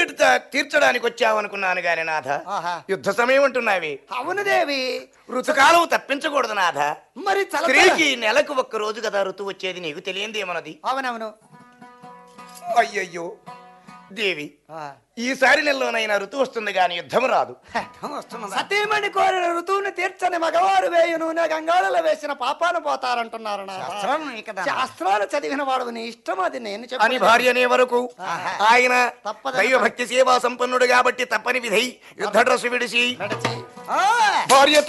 తీర్చడానికి వచ్చావనుకున్నాను గాని నాథ, ఆహా. యుద్ధ సమయం అంటున్నావి. అవును దేవి. ఋతుకాలం తప్పించకూడదు నాథ. మరి స్త్రీకి నెలకు ఒక్క రోజు కదా ఋతువు వచ్చేది, నీకు తెలియంది ఏమన్నది? అవునవును. అయ్యయ్యో దేవి, ఈసారి నెలలోనైనా ఋతువు వస్తుంది గాని యుద్ధము రాదు. సతీమణి కోరిన ఋతువుని తీర్చని మగవారు వేయు నూనె గంగాళలో వేసిన పాపాను పోతారంటున్నారు. శాస్త్రాలు చదివిన వాడు నీ ఇష్టం, అది నేను అని భార్య అనే వరకు ఆయన తప్పదు. దైవభక్తి సేవా సంపన్నుడు కాబట్టి తప్పని విధై యుద్ధ డ్రస్సు విడిచి నడిచి భార్య